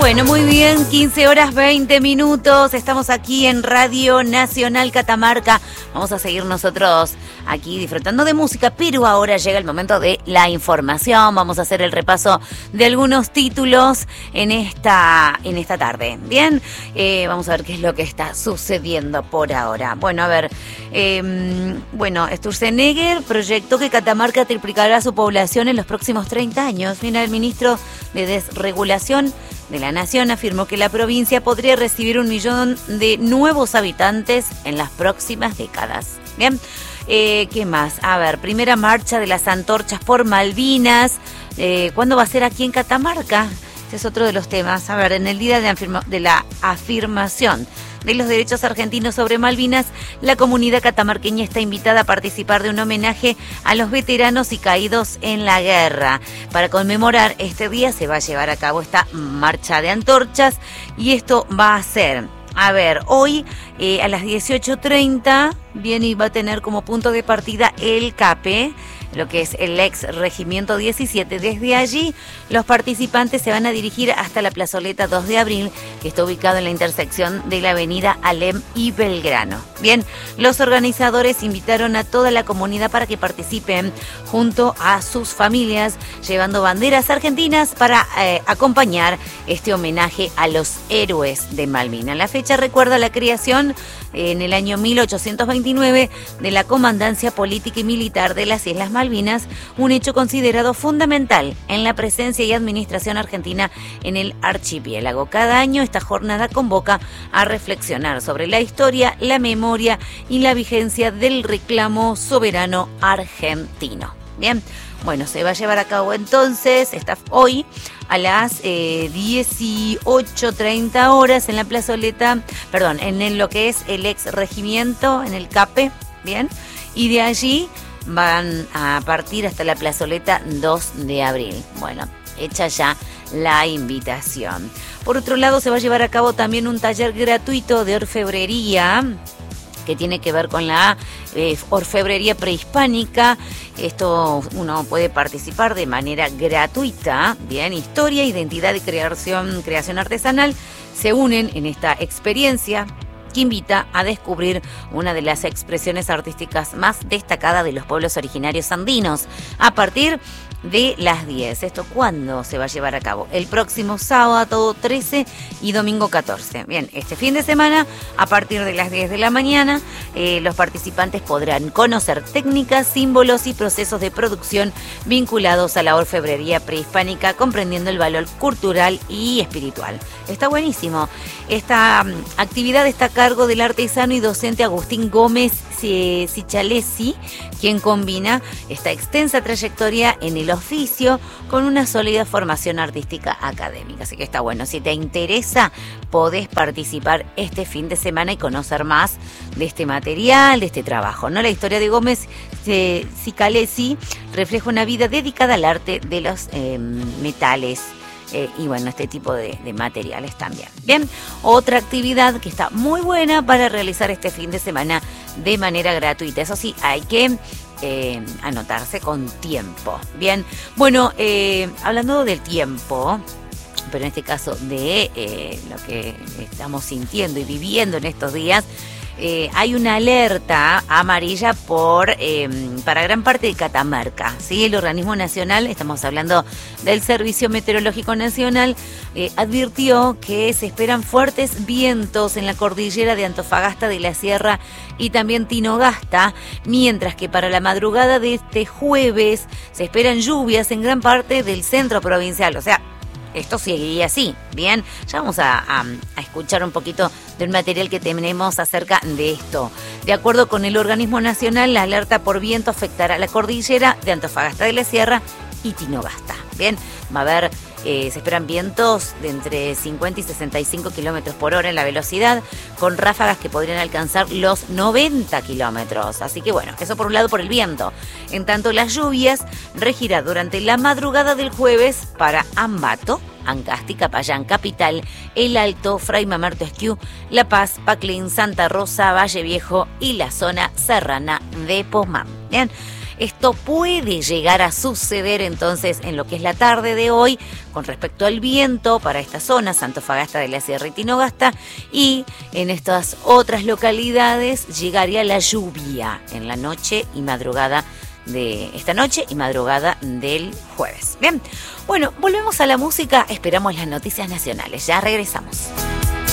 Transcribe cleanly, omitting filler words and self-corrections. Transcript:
Bueno, muy bien, 15 horas 20 minutos, estamos aquí en Radio Nacional Catamarca. Vamos a seguir nosotros aquí disfrutando de música, pero ahora llega el momento de la información. Vamos a hacer el repaso de algunos títulos en esta tarde. Bien, vamos a ver qué es lo que está sucediendo por ahora. Bueno, a ver, Sturzenegger proyectó que Catamarca triplicará su población en los próximos 30 años. Mira, el ministro de Desregulación de la Nación afirmó que la provincia podría recibir 1 millón de nuevos habitantes en las próximas décadas. Bien, ¿qué más? A ver, primera marcha de las antorchas por Malvinas. ¿Cuándo va a ser aquí en Catamarca? Este es otro de los temas. A ver, en el día de la afirmación de los derechos argentinos sobre Malvinas, la comunidad catamarqueña está invitada a participar de un homenaje a los veteranos y caídos en la guerra. Para conmemorar este día se va a llevar a cabo esta marcha de antorchas y esto va a ser, a ver, hoy a las 18:30 viene y va a tener como punto de partida el CAPE, lo que es el ex Regimiento 17. Desde allí, los participantes se van a dirigir hasta la plazoleta 2 de abril, que está ubicado en la intersección de la avenida Alem y Belgrano. Bien, los organizadores invitaron a toda la comunidad para que participen junto a sus familias, llevando banderas argentinas para acompañar este homenaje a los héroes de Malvinas. La fecha recuerda la creación en el año 1829 de la Comandancia Política y Militar de las Islas Malvinas, un hecho considerado fundamental en la presencia y administración argentina en el archipiélago. Cada año esta jornada convoca a reflexionar sobre la historia, la memoria y la vigencia del reclamo soberano argentino. Bien, bueno, se va a llevar a cabo entonces, está hoy a las 18:30 horas en la plazoleta, en lo que es el ex regimiento, en el CAPE, bien, y de allí van a partir hasta la plazoleta 2 de abril. Bueno, hecha ya la invitación. Por otro lado, se va a llevar a cabo también un taller gratuito de orfebrería que tiene que ver con la orfebrería prehispánica. Esto uno puede participar de manera gratuita. Bien, historia, identidad y creación artesanal se unen en esta experiencia que invita a descubrir una de las expresiones artísticas más destacadas de los pueblos originarios andinos a partir de las 10. ¿Esto cuándo se va a llevar a cabo? El próximo sábado 13 y domingo 14. Bien, este fin de semana, a partir de las 10 de la mañana, los participantes podrán conocer técnicas, símbolos y procesos de producción vinculados a la orfebrería prehispánica, comprendiendo el valor cultural y espiritual. Está buenísimo. Esta actividad está a cargo del artesano y docente Agustín Gómez Sichalesi, quien combina esta extensa trayectoria en el oficio con una sólida formación artística académica. Así que está bueno. Si te interesa, podés participar este fin de semana y conocer más de este material, de este trabajo, ¿no? La historia de Gómez Sichalesi refleja una vida dedicada al arte de los metales. Y bueno, este tipo de materiales también. Bien, otra actividad que está muy buena para realizar este fin de semana de manera gratuita. Eso sí, hay que anotarse con tiempo. Bien, bueno, hablando del tiempo, pero en este caso de lo que estamos sintiendo y viviendo en estos días, hay una alerta amarilla para gran parte de Catamarca, ¿sí? El organismo nacional, estamos hablando del Servicio Meteorológico Nacional, advirtió que se esperan fuertes vientos en la cordillera de Antofagasta de la Sierra y también Tinogasta, mientras que para la madrugada de este jueves se esperan lluvias en gran parte del centro provincial. O sea, esto seguiría así. Bien, ya vamos a escuchar un poquito del material que tenemos acerca de esto. De acuerdo con el organismo nacional, la alerta por viento afectará a la cordillera de Antofagasta de la Sierra y Tinogasta. Bien, va a haber, se esperan vientos de entre 50 y 65 kilómetros por hora en la velocidad, con ráfagas que podrían alcanzar los 90 kilómetros. Así que bueno, eso por un lado por el viento. En tanto, las lluvias regirán durante la madrugada del jueves para Ambato, Ancasti, Capayán, Capital, El Alto, Fray Mamerto Esquiú, La Paz, Paclín, Santa Rosa, Valle Viejo y la zona serrana de Pomán. Bien. Esto puede llegar a suceder entonces en lo que es la tarde de hoy con respecto al viento para esta zona, Antofagasta de la Sierra y Tinogasta, y en estas otras localidades llegaría la lluvia en la noche y madrugada de esta noche y madrugada del jueves. Bien, bueno, volvemos a la música, esperamos las noticias nacionales, ya regresamos.